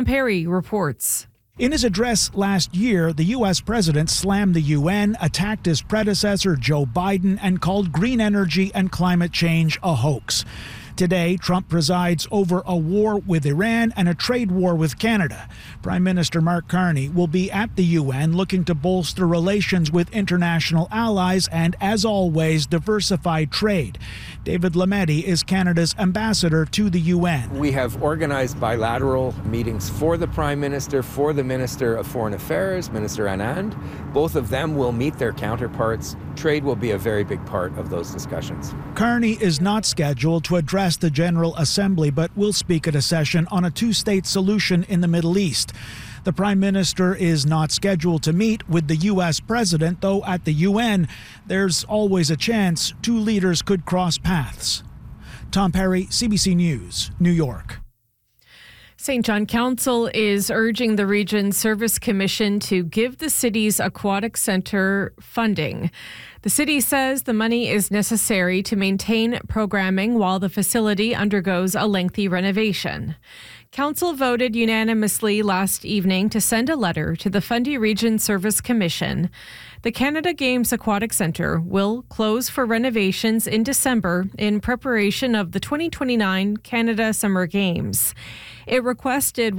Perry reports. In his address last year, the U.S. president slammed the UN, attacked his predecessor, Joe Biden, and called green energy and climate change a hoax. Today, Trump presides over a war with Iran and a trade war with Canada. Prime Minister Mark Carney will be at the UN looking to bolster relations with international allies and, as always, diversify trade. David Lametti is Canada's ambassador to the UN. We have organized bilateral meetings for the Prime Minister, for the Minister of Foreign Affairs, Minister Anand. Both of them will meet their counterparts. Trade will be a very big part of those discussions. Carney is not scheduled to address the General Assembly, but will speak at a session on a two-state solution in the Middle East. The Prime Minister is not scheduled to meet with the U.S. President, though at the UN, there's always a chance two leaders could cross paths. Tom Perry, CBC News, New York. St. John Council is urging the Region Service Commission to give the city's aquatic centre funding. The city says the money is necessary to maintain programming while the facility undergoes a lengthy renovation. Council voted unanimously last evening to send a letter to the Fundy Region Service Commission. The Canada Games Aquatic Centre will close for renovations in December in preparation of the 2029 Canada Summer Games. It requested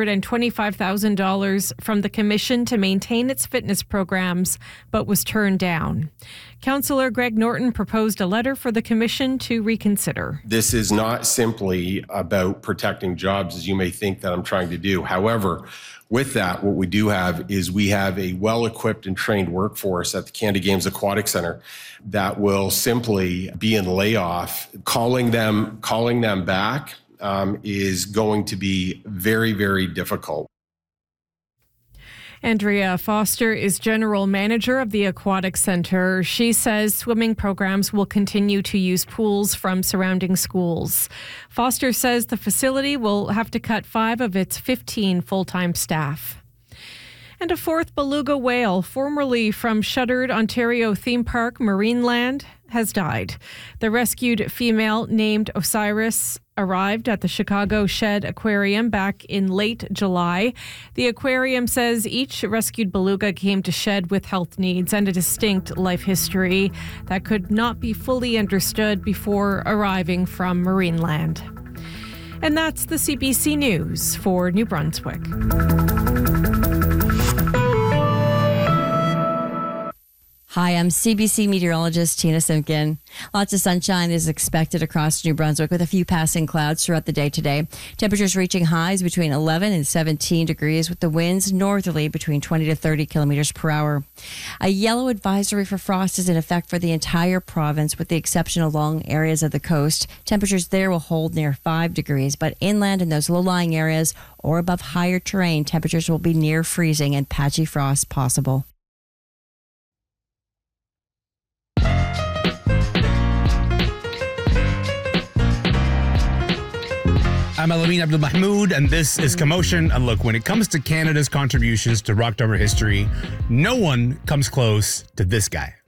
$125,000 from the Commission to maintain its fitness programs, but was turned down. Councillor Greg Norton proposed a letter for the Commission to reconsider. This is not simply about protecting jobs, as you may think that I'm trying to do. However, with that, what we do have is we have a well-equipped and trained workforce at the Canada Games Aquatic Centre that will simply be in layoff. Calling them back is going to be very, very difficult. Andrea Foster is general manager of the Aquatic Centre. She says swimming programs will continue to use pools from surrounding schools. Foster says the facility will have to cut 5 of its 15 full-time staff. And a fourth beluga whale, formerly from shuttered Ontario theme park Marineland, has died. The rescued female named Osiris arrived at the Chicago Shed Aquarium back in late July. The aquarium says each rescued beluga came to Shed with health needs and a distinct life history that could not be fully understood before arriving from Marineland. And that's the CBC News for New Brunswick. Hi, I'm CBC meteorologist Tina Simpkin. Lots of sunshine is expected across New Brunswick with a few passing clouds throughout the day today. Temperatures reaching highs between 11 and 17 degrees with the winds northerly between 20 to 30 kilometers per hour. A yellow advisory for frost is in effect for the entire province with the exception of long areas of the coast. Temperatures there will hold near 5 degrees, but inland in those low-lying areas or above higher terrain, temperatures will be near freezing and patchy frost possible. I'm Alamin Abdul Mahmoud, and this is Commotion. And look, when it comes to Canada's contributions to rock drummer history, no one comes close to this guy.